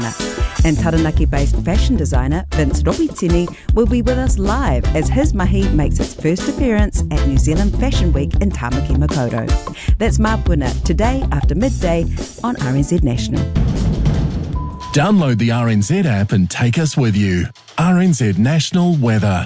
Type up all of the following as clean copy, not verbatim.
And Taranaki-based fashion designer Vince Robitini will be with us live as his mahi makes its first appearance at New Zealand Fashion Week in Tamaki Makaurau. That's Mapuna today after midday on RNZ National. Download the RNZ app and take us with you. RNZ National Weather.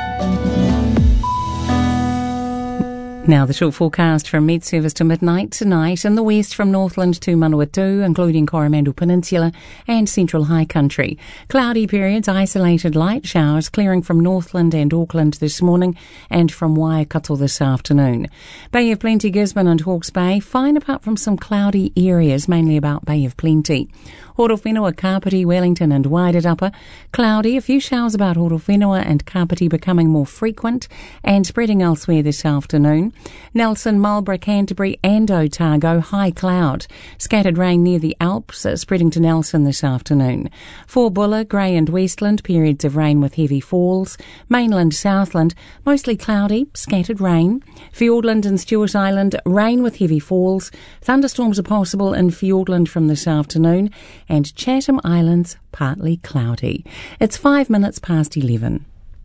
Now the short forecast from Met Service to midnight tonight in the west from Northland to Manawatu, including Coromandel Peninsula and Central High Country. Cloudy periods, isolated light showers clearing from Northland and Auckland this morning and from Waikato this afternoon. Bay of Plenty, Gisborne and Hawke's Bay, fine apart from some cloudy areas, mainly about Bay of Plenty. Horowhenua, Kapiti, Wellington and Wairarapa, cloudy, a few showers about Horowhenua and Kapiti becoming more frequent and spreading elsewhere this afternoon. Nelson, Marlborough, Canterbury and Otago, high cloud. Scattered rain near the Alps, spreading to Nelson this afternoon. For Buller, Grey and Westland, periods of rain with heavy falls. Mainland, Southland, mostly cloudy, scattered rain. Fiordland and Stewart Island, rain with heavy falls. Thunderstorms are possible in Fiordland from this afternoon. And Chatham Islands, partly cloudy. It's 5 minutes past 11.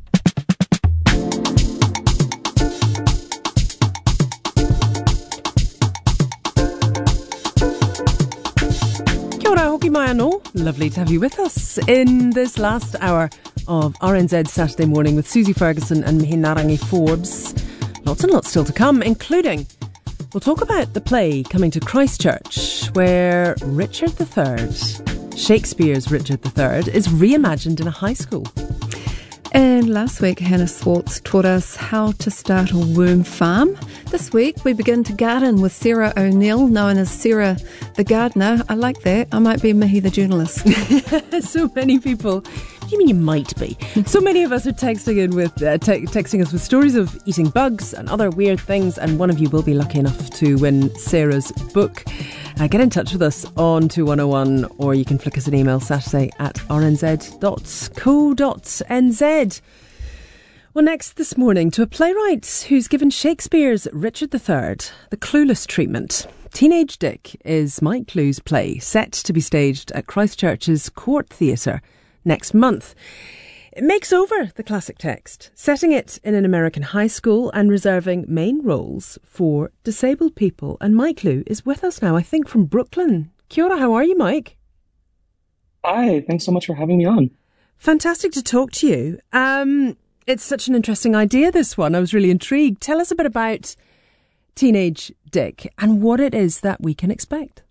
Kia ora, hoki mai anō. Lovely to have you with us in this last hour of RNZ Saturday Morning with Susie Ferguson and Mihi Forbes. Lots and lots still to come, including we'll talk about the play coming to Christchurch, where Richard III, Shakespeare's Richard III, is reimagined in a high school. And last week, Hannah Swartz taught us how to start a worm farm. This week, we begin to garden with Sarah O'Neill, known as Sarah the Gardener. I like that. I might be Mihi the journalist. So many people. What do you mean you might be? So many of us are texting in with texting us with stories of eating bugs and other weird things, and one of you will be lucky enough to win Sarah's book. Get in touch with us on 2101, or you can flick us an email saturday@rnz.co.nz. Well, next this morning, to a playwright who's given Shakespeare's Richard III the clueless treatment. Teenage Dick is Mike Clue's play, set to be staged at Christchurch's Court Theatre next month. It makes over the classic text, setting it in an American high school and reserving main roles for disabled people. And Mike Clue is with us now, I think, from Brooklyn. Kia ora, how are you, Mike? Hi, thanks so much for having me on. Fantastic to talk to you. It's such an interesting idea, this one. I was really intrigued. Tell us a bit about Teenage Dick and what it is that we can expect.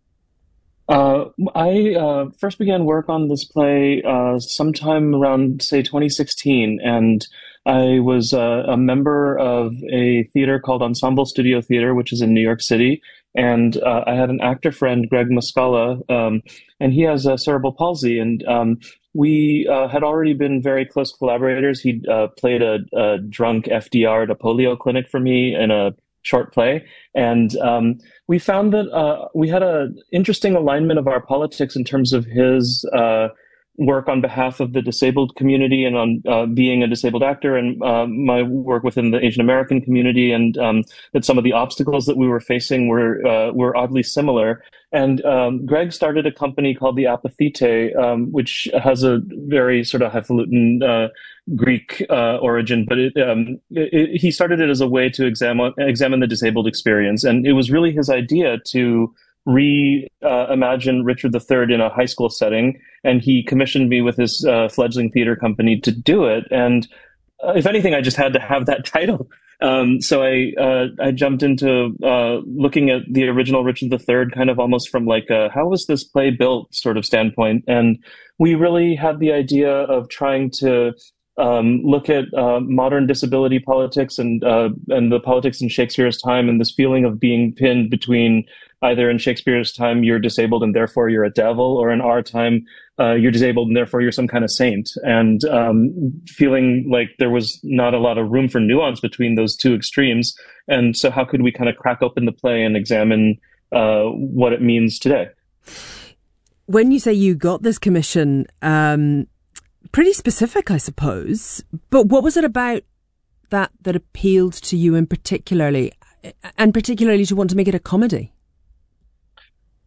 I first began work on this play sometime around, say, 2016, and I was a member of a theater called Ensemble Studio Theater, which is in New York City, and I had an actor friend, Greg Muscala, and he has cerebral palsy, and we had already been very close collaborators. He'd played a drunk FDR at a polio clinic for me in a short play, and we found that we had an interesting alignment of our politics in terms of his work on behalf of the disabled community and on being a disabled actor, and my work within the Asian American community, and that some of the obstacles that we were facing were oddly similar. And Greg started a company called the Apathete, which has a very sort of highfalutin Greek origin, but he started it as a way to examine the disabled experience. And it was really his idea to reimagine Richard III in a high school setting, and he commissioned me with his fledgling theater company to do it. And if anything, I just had to have that title. So I jumped into looking at the original Richard III kind of almost from like a, how was this play built sort of standpoint. And we really had the idea of trying to look at modern disability politics and the politics in Shakespeare's time, and this feeling of being pinned between either in Shakespeare's time you're disabled and therefore you're a devil, or in our time you're disabled and therefore you're some kind of saint, and feeling like there was not a lot of room for nuance between those two extremes. And so how could we kind of crack open the play and examine what it means today? When you say you got this commission, pretty specific, I suppose, but what was it about that appealed to you in particularly to want to make it a comedy?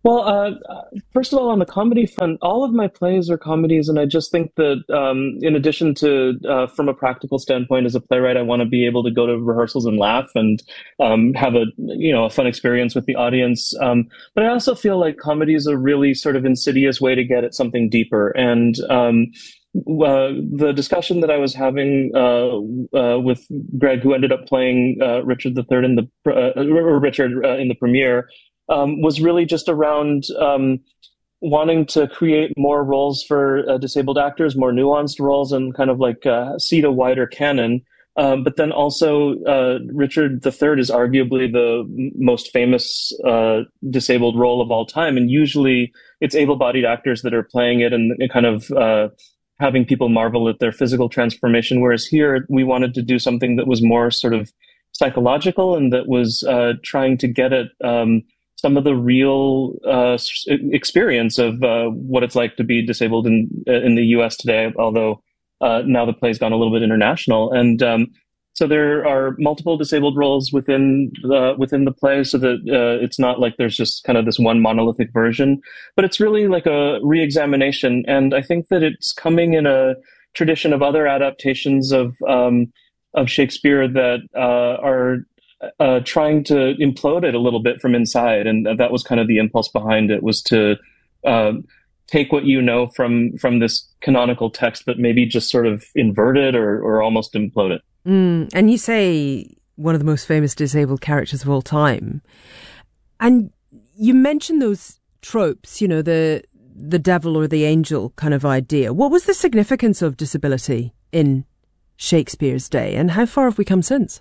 Well, first of all, on the comedy front, all of my plays are comedies, and I just think that in addition to, from a practical standpoint, as a playwright, I want to be able to go to rehearsals and laugh and have a fun experience with the audience. But I also feel like comedy is a really sort of insidious way to get at something deeper. And the discussion that I was having with Greg, who ended up playing Richard III in the premiere. Was really just around wanting to create more roles for disabled actors, more nuanced roles, and kind of like seed a wider canon. But then also, Richard III is arguably the most famous disabled role of all time, and usually it's able-bodied actors that are playing it and kind of having people marvel at their physical transformation. Whereas here, we wanted to do something that was more sort of psychological and that was trying to get at some of the real experience of what it's like to be disabled in the U.S. today, although now the play's gone a little bit international. And so there are multiple disabled roles within the play, so that it's not like there's just kind of this one monolithic version, but it's really like a re-examination. And I think that it's coming in a tradition of other adaptations of Shakespeare that are trying to implode it a little bit from inside, and that was kind of the impulse behind it, was to take what you know from this canonical text, but maybe just sort of invert it or almost implode it. And you say one of the most famous disabled characters of all time, and you mentioned those tropes, the devil or the angel kind of idea. What was the significance of disability in Shakespeare's day, and how far have we come since?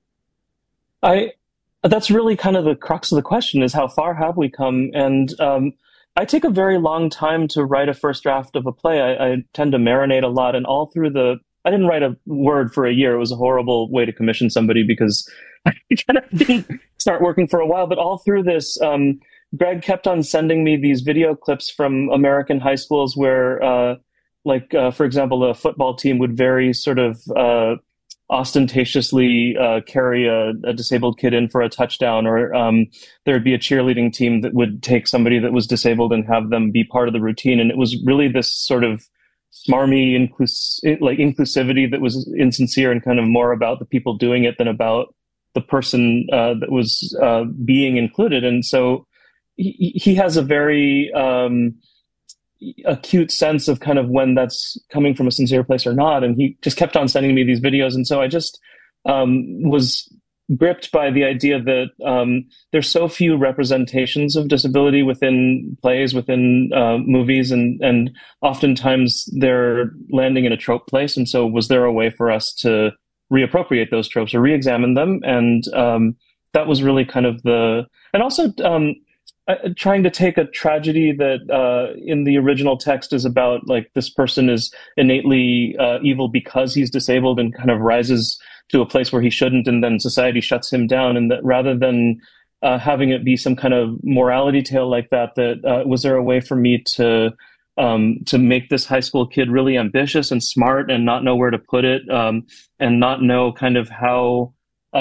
That's really kind of the crux of the question, is how far have we come? And I take a very long time to write a first draft of a play. I tend to marinate a lot, and I didn't write a word for a year. It was a horrible way to commission somebody because I kind of didn't start working for a while. But all through this, Greg kept on sending me these video clips from American high schools where, for example, a football team would very sort of ostentatiously carry a disabled kid in for a touchdown, or there'd be a cheerleading team that would take somebody that was disabled and have them be part of the routine. And it was really this sort of smarmy inclusivity that was insincere and kind of more about the people doing it than about the person that was being included. And so he has a very acute sense of kind of when that's coming from a sincere place or not. And he just kept on sending me these videos. And so I just was gripped by the idea that there's so few representations of disability within plays, within movies, and oftentimes they're landing in a trope place. And so was there a way for us to reappropriate those tropes or re-examine them? And that was really kind of and also trying to take a tragedy that in the original text is about, like, this person is innately evil because he's disabled and kind of rises to a place where he shouldn't, and then society shuts him down. And that rather than having it be some kind of morality tale like that, was there a way for me to make this high school kid really ambitious and smart and not know where to put it, and not know kind of how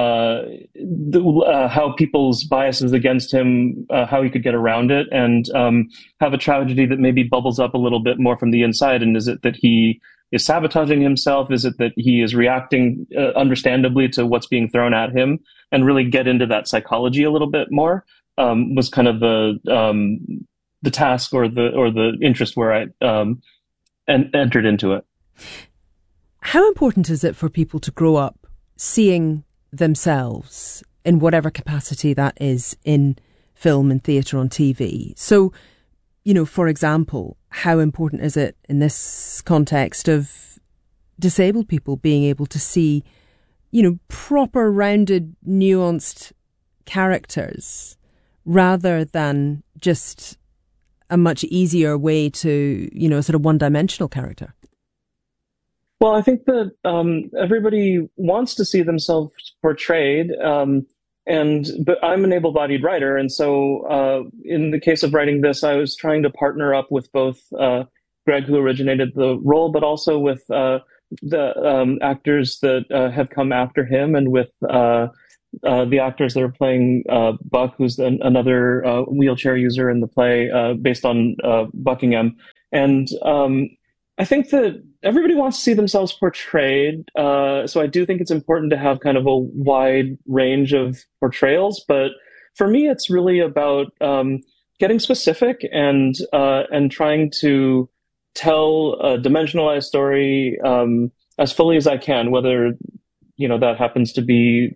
people's biases against him, how he could get around it, and have a tragedy that maybe bubbles up a little bit more from the inside. And is it that he is sabotaging himself? Is it that he is reacting understandably to what's being thrown at him? And really get into that psychology a little bit more was kind of the task or the interest where I entered into it. How important is it for people to grow up seeing themselves in whatever capacity that is, in film and theatre, on TV? So, for example, how important is it in this context of disabled people being able to see, proper, rounded, nuanced characters rather than just a much easier way to, a sort of one-dimensional character? Well, I think that everybody wants to see themselves portrayed, but I'm an able-bodied writer, and so in the case of writing this, I was trying to partner up with both Greg, who originated the role, but also with the actors that have come after him, and with the actors that are playing Buck, who's another wheelchair user in the play, based on Buckingham. And I think that everybody wants to see themselves portrayed. So I do think it's important to have kind of a wide range of portrayals. But for me, it's really about getting specific and trying to tell a dimensionalized story as fully as I can, whether that happens to be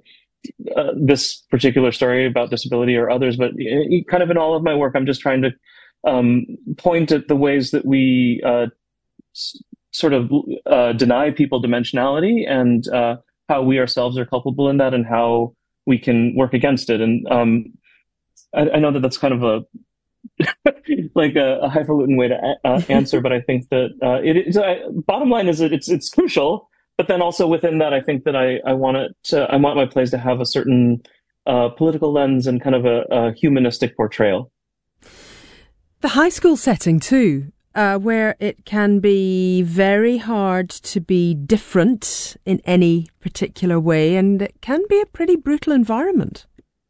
this particular story about disability or others. But kind of in all of my work, I'm just trying to point at the ways that we sort of deny people dimensionality, and how we ourselves are culpable in that, and how we can work against it. And I know that that's kind of a like a highfalutin way to answer, but I think that bottom line is that it's crucial. But then also within that, I think that I want my plays to have a certain political lens and kind of a humanistic portrayal. The high school setting too, where it can be very hard to be different in any particular way, and it can be a pretty brutal environment.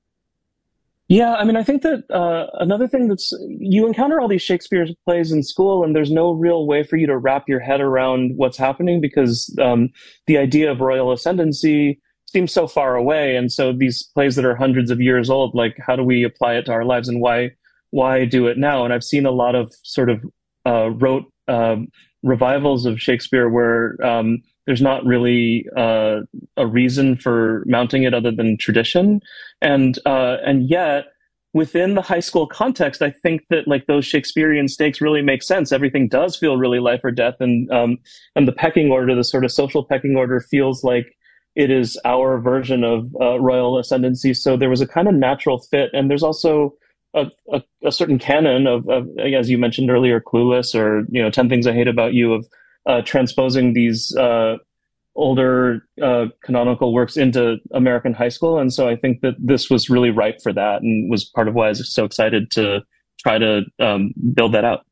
Yeah, I mean, I think that another thing you encounter all these Shakespeare plays in school, and there's no real way for you to wrap your head around what's happening, because the idea of royal ascendancy seems so far away. And so these plays that are hundreds of years old, like, how do we apply it to our lives, and why do it now? And I've seen a lot of sort of rote revivals of Shakespeare where there's not really a reason for mounting it other than tradition, and yet within the high school context, I think that like those Shakespearean stakes really make sense. Everything does feel really life or death, and the pecking order, the sort of social pecking order, feels like it is our version of royal ascendancy. So there was a kind of natural fit, and there's also a certain canon of, as you mentioned earlier, Clueless, or 10 Things I Hate About You, of transposing these older canonical works into American high school. And so I think that this was really ripe for that, and was part of why I was so excited to try to build that out.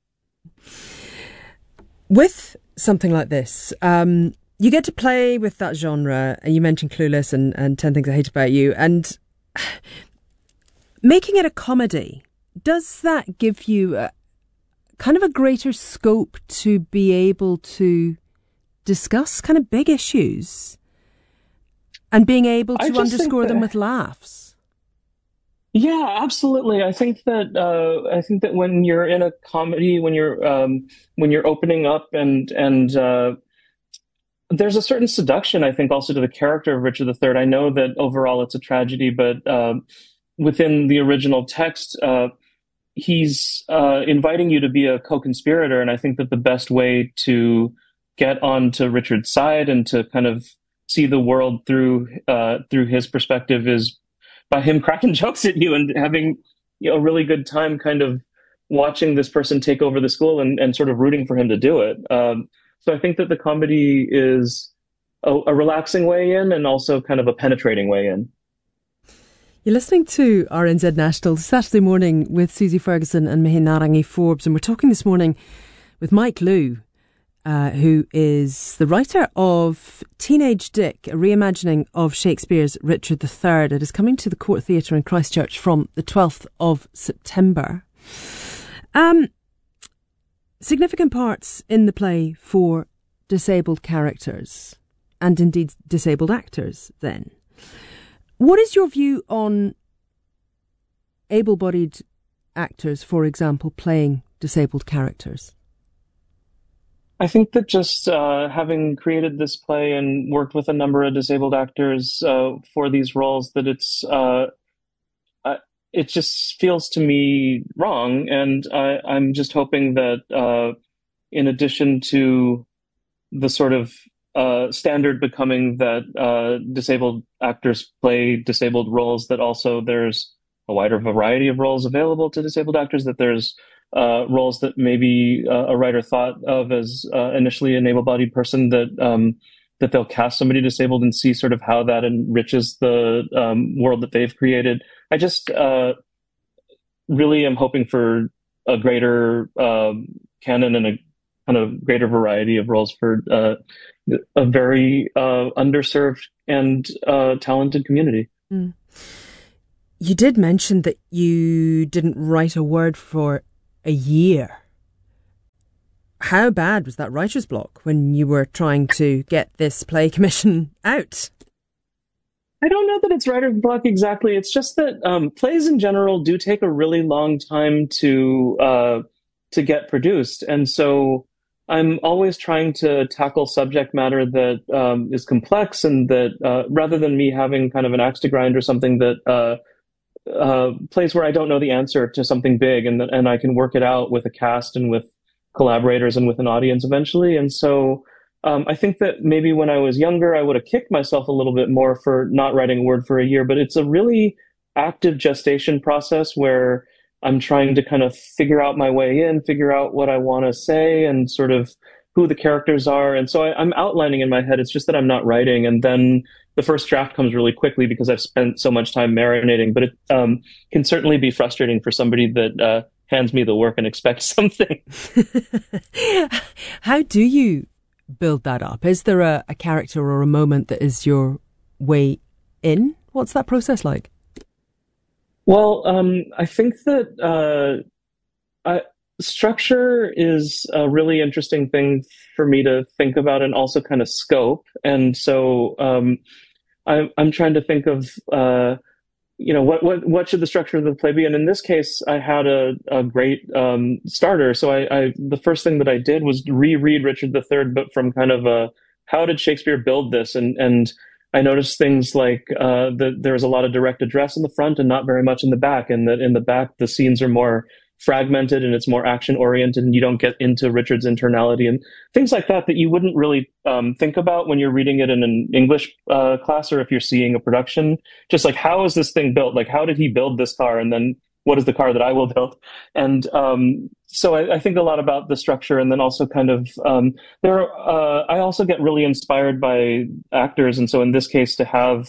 With something like this, you get to play with that genre. You mentioned Clueless and 10 Things I Hate About You, and making it a comedy, does that give you kind of a greater scope to be able to discuss kind of big issues and being able to underscore them with laughs? Yeah, absolutely. I think that when you're in a comedy, when you're opening up, and there's a certain seduction, I think, also to the character of Richard III. I know that overall it's a tragedy, but within the original text, he's inviting you to be a co-conspirator, and I think that the best way to get onto Richard's side and to kind of see the world through his perspective is by him cracking jokes at you and having a really good time kind of watching this person take over the school and sort of rooting for him to do it. So I think that the comedy is a relaxing way in, and also kind of a penetrating way in. You're listening to RNZ National Saturday Morning with Susie Ferguson and Mihi Narangi Forbes, and we're talking this morning with Mike Lew, who is the writer of Teenage Dick, a reimagining of Shakespeare's Richard III. It is coming to the Court Theatre in Christchurch from the 12th of September. Significant parts in the play for disabled characters, and indeed disabled actors then. What is your view on able-bodied actors, for example, playing disabled characters? I think that just having created this play and worked with a number of disabled actors for these roles, that it just feels to me wrong. And I'm just hoping that in addition to the sort of standard becoming that disabled actors play disabled roles, that also there's a wider variety of roles available to disabled actors, that there's roles that maybe a writer thought of as initially an able-bodied person, that they'll cast somebody disabled and see sort of how that enriches the world that they've created. I just really am hoping for a greater canon and a kind of greater variety of roles for a very underserved and talented community. Mm. You did mention that you didn't write a word for a year. How bad was that writer's block when you were trying to get this play commission out? I don't know that it's writer's block exactly. It's just that plays in general do take a really long time to get produced, and so I'm always trying to tackle subject matter that is complex, and that rather than me having kind of an axe to grind or something that plays where I don't know the answer to something big, and I can work it out with a cast and with collaborators and with an audience eventually. And so I think that maybe when I was younger, I would have kicked myself a little bit more for not writing a word for a year. But it's a really active gestation process where I'm trying to kind of figure out my way in, figure out what I want to say, and sort of who the characters are. And so I'm outlining in my head. It's just that I'm not writing. And then the first draft comes really quickly because I've spent so much time marinating. But it can certainly be frustrating for somebody that hands me the work and expects something. How do you build that up? Is there a character or a moment that is your way in? What's that process like? Well, I think that structure is a really interesting thing for me to think about and also kind of scope. And so I'm trying to think of what should the structure of the play be? And in this case, I had a great starter. So the first thing that I did was reread Richard III, but from kind of how did Shakespeare build this? And I noticed things like that there was a lot of direct address in the front and not very much in the back, and that in the back the scenes are more fragmented and it's more action oriented, and you don't get into Richard's internality and things like that you wouldn't really think about when you're reading it in an English class, or if you're seeing a production. Just like, how is this thing built? Like, how did he build this car? And then what is the car that I will build? And so I think a lot about the structure, and then also kind of I also get really inspired by actors, and so in this case to have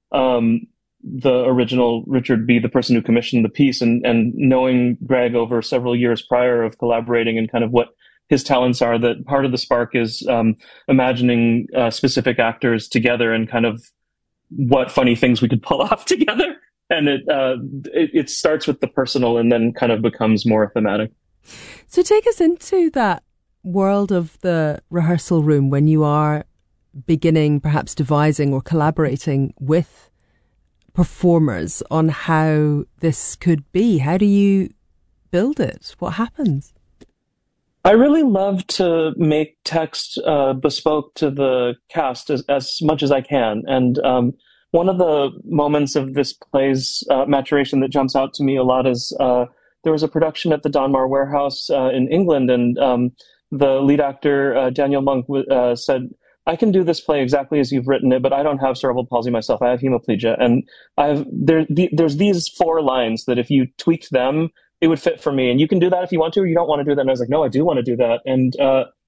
the original Richard be the person who commissioned the piece, and knowing Greg over several years prior of collaborating and kind of what his talents are, that part of the spark is imagining specific actors together and kind of what funny things we could pull off together. And it starts with the personal and then kind of becomes more thematic. So take us into that world of the rehearsal room when you are beginning, perhaps devising or collaborating with performers on how this could be. How do you build it? What happens? I really love to make text bespoke to the cast as much as I can. And one of the moments of this play's maturation that jumps out to me a lot is there was a production at the Donmar Warehouse in England, and the lead actor, Daniel Monk, said, "I can do this play exactly as you've written it, but I don't have cerebral palsy myself. I have hemiplegia. And there's these 4 lines that if you tweaked them, it would fit for me. And you can do that if you want to, or you don't want to do that." And I was like, "No, I do want to do that." And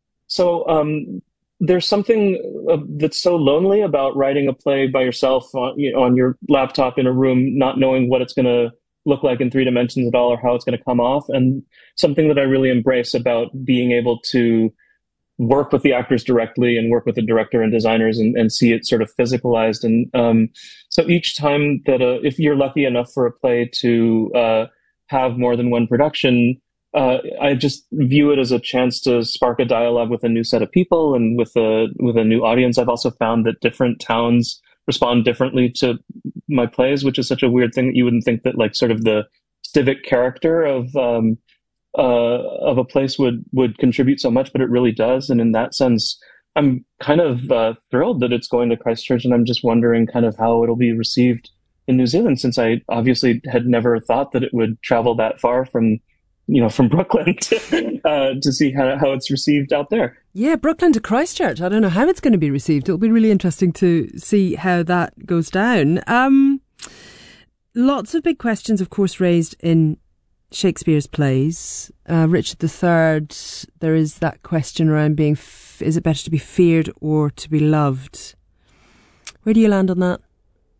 so there's something that's so lonely about writing a play by yourself on your laptop in a room, not knowing what it's going to look like in 3 dimensions at all, or how it's going to come off. And something that I really embrace about being able to work with the actors directly and work with the director and designers and see it sort of physicalized. And so each time that if you're lucky enough for a play to have more than one production, I just view it as a chance to spark a dialogue with a new set of people and with a new audience. I've also found that different towns respond differently to my plays, which is such a weird thing that you wouldn't think that like sort of the civic character of a place would contribute so much, but it really does. And in that sense, I'm kind of thrilled that it's going to Christchurch, and I'm just wondering kind of how it'll be received in New Zealand, since I obviously had never thought that it would travel that far from Brooklyn to see how it's received out there. Yeah, Brooklyn to Christchurch. I don't know how it's going to be received. It'll be really interesting to see how that goes down. Lots of big questions, of course, raised in Shakespeare's plays. Richard III, there is that question around is it better to be feared or to be loved? Where do you land on that?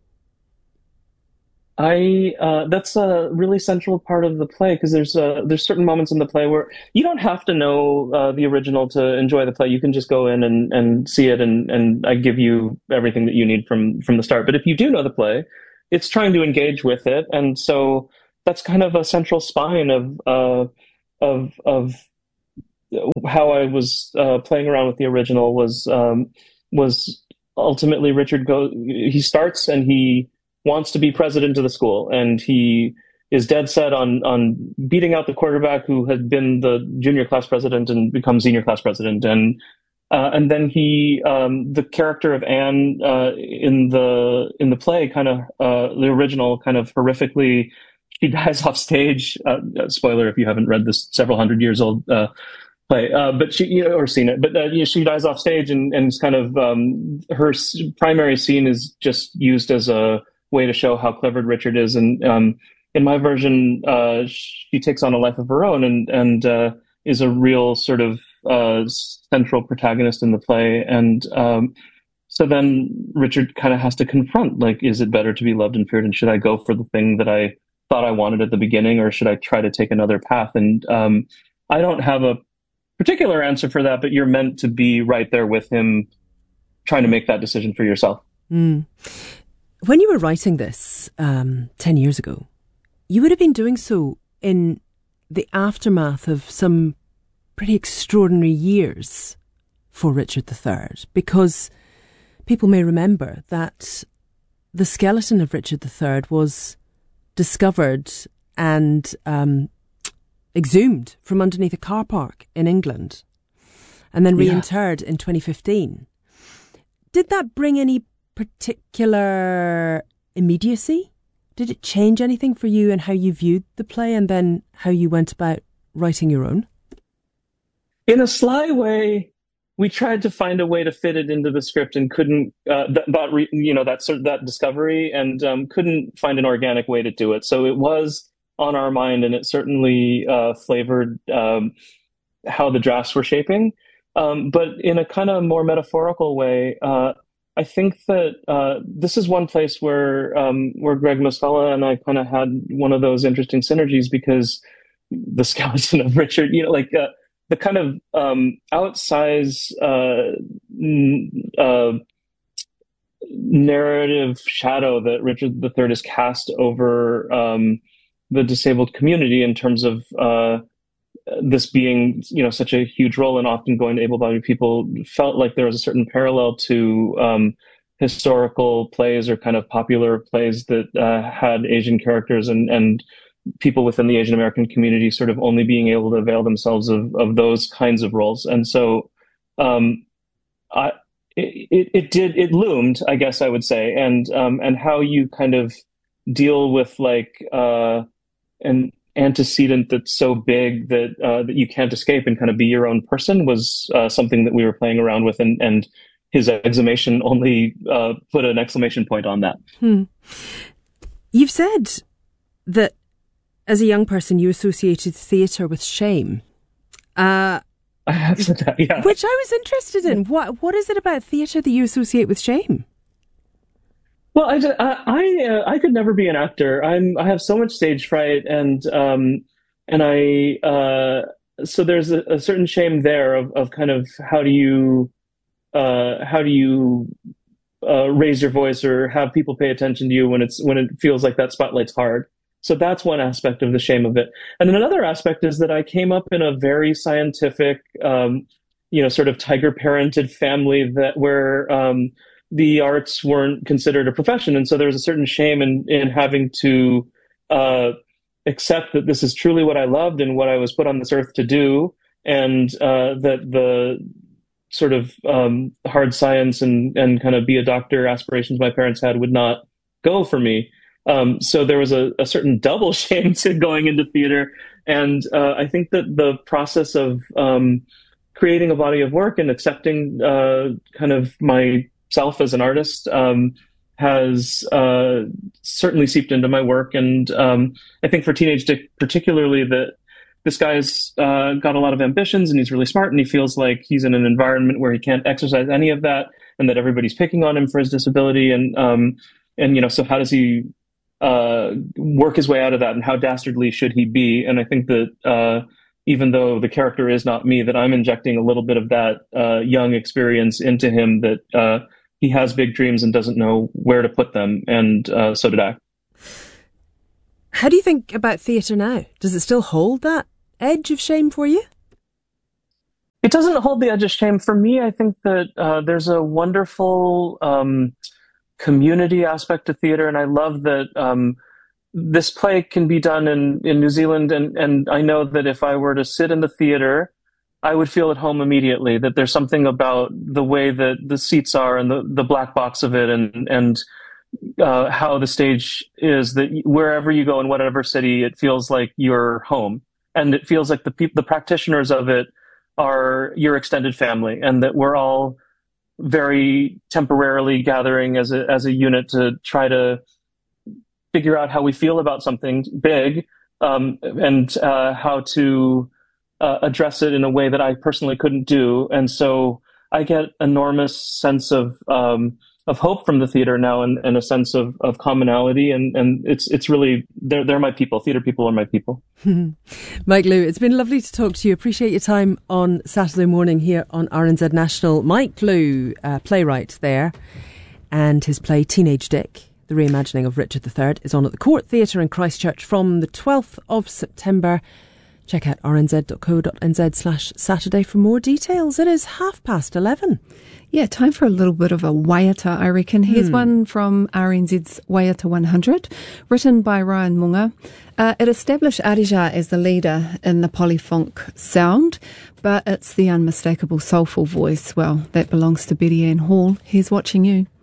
That's a really central part of the play, because there's certain moments in the play where you don't have to know the original to enjoy the play. You can just go in and see it, and I give you everything that you need from the start. But if you do know the play, it's trying to engage with it, and so that's kind of a central spine of how I was playing around with the original was ultimately he starts and he wants to be president of the school, and he is dead set on beating out the quarterback who had been the junior class president and become senior class president, and then the character of Anne in the play the original kind of horrifically, she dies off stage. Spoiler if you haven't read this several hundred years old play, but she, or seen it, but she dies off stage, and it's kind of her primary scene is just used as a way to show how clever Richard is, and in my version, she takes on a life of her own, and is a real sort of central protagonist in the play, and so then Richard kind of has to confront, like, is it better to be loved and feared, and should I go for the thing that I thought I wanted at the beginning, or should I try to take another path? And I don't have a particular answer for that, but you're meant to be right there with him, trying to make that decision for yourself. Mm. When you were writing this 10 years ago, you would have been doing so in the aftermath of some pretty extraordinary years for Richard III, because people may remember that the skeleton of Richard III was discovered and exhumed from underneath a car park in England and then reinterred in 2015. Did that bring any particular immediacy? Did it change anything for you and how you viewed the play and then how you went about writing your own? In a sly way, we tried to find a way to fit it into the script and couldn't, that discovery, and couldn't find an organic way to do it. So it was on our mind, and it certainly flavored how the drafts were shaping. But in a kind of more metaphorical way, I think that this is one place where Greg Muscala and I kind of had one of those interesting synergies, because the skeleton of Richard, the kind of outsize narrative shadow that Richard III has cast over the disabled community in terms of this being, such a huge role and often going to able-bodied people, felt like there was a certain parallel to historical plays or kind of popular plays that had Asian characters and people within the Asian American community sort of only being able to avail themselves of those kinds of roles. And so it loomed, I guess I would say, and how you kind of deal with an antecedent that's so big that that you can't escape and kind of be your own person was something that we were playing around with, and his exhumation only put an exclamation point on that. You've said that as a young person you associated theatre with shame. I have said that, yeah. Which I was interested in. What is it about theatre that you associate with shame? Well, I could never be an actor. I have so much stage fright, and so there's a certain shame there of kind of how do you raise your voice or have people pay attention to you when it feels like that spotlight's hard. So that's one aspect of the shame of it. And then another aspect is that I came up in a very scientific, sort of tiger-parented family where the arts weren't considered a profession. And so there was a certain shame in having to accept that this is truly what I loved and what I was put on this earth to do, and that the sort of hard science and kind of be a doctor aspirations my parents had would not go for me. So there was a certain double shame to going into theater. And I think that the process of creating a body of work and accepting kind of myself as an artist has certainly seeped into my work. And I think for Teenage Dick particularly, that this guy's got a lot of ambitions and he's really smart, and he feels like he's in an environment where he can't exercise any of that, and that everybody's picking on him for his disability. And so how does he work his way out of that, and how dastardly should he be? And I think that even though the character is not me, that I'm injecting a little bit of that young experience into him that he has big dreams and doesn't know where to put them, and so did I. How do you think about theatre now? Does it still hold that edge of shame for you? It doesn't hold the edge of shame. For me, I think that there's a wonderful community aspect to theatre, and I love that this play can be done in New Zealand, and I know that if I were to sit in the theatre, I would feel at home immediately, that there's something about the way that the seats are and the black box of it, and how the stage is, that wherever you go in whatever city, it feels like you're home. And it feels like the practitioners of it are your extended family, and that we're all very temporarily gathering as a unit to try to figure out how we feel about something big, and how to address it in a way that I personally couldn't do. And so I get enormous sense of hope from the theater now, and a sense of commonality, and it's really, they're my people. Theater people are my people. Mike Lew, it's been lovely to talk to you. Appreciate your time on Saturday morning here on RNZ National. Mike Lew, playwright there, and his play Teenage Dick, the reimagining of Richard III, is on at the Court Theatre in Christchurch from the 12th of September. Check out rnz.co.nz/Saturday for more details. It is 11:30. Yeah, time for a little bit of a waiata, I reckon. Here's one from RNZ's Waiata 100, written by Ryan Munga. It established Arija as the leader in the polyphonic sound, but it's the unmistakable soulful voice, well, that belongs to Betty Ann Hall. Here's Watching You.